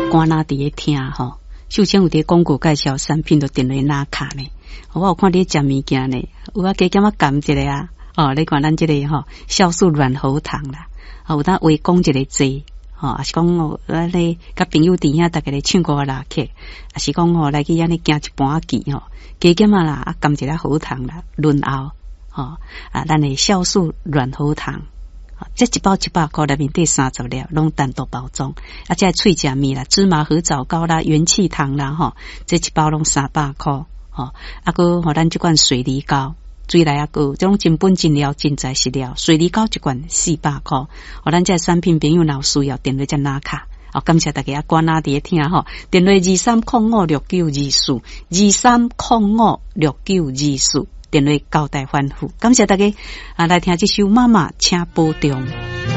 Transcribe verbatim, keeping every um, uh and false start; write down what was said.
关哪伫咧听吼，秀清有伫广告介绍产品都电话拿卡呢。我有看你食物件呢，有啊加减啊含一个啊，哦，你看咱这个吼酵素软喉糖啦，啊有当围讲一个字，吼，也是讲哦，咱咧甲朋友伫遐大家咧唱歌拉客，也是讲哦来去安尼行一半记吼，加减啊啦啊含一个喉糖啦，润喉，吼啊咱的酵素软喉糖。这一包一百块，内面第三十粒，拢单独包装。啊，这脆食面啦，芝麻核枣糕啦，元气糖啦，吼，这一包拢三百块，吼。啊，个吼咱这款水梨膏，水来啊个，这种真本真料真材实料，水梨膏一罐四百块。吼，咱这产品朋友若有需要，电话再拿卡。好，感谢大家关哪伫听吼，电话二三零五六九二四，二三零五六九二四。电话交代反复，感谢大家啊！来听这首《妈妈请保重》。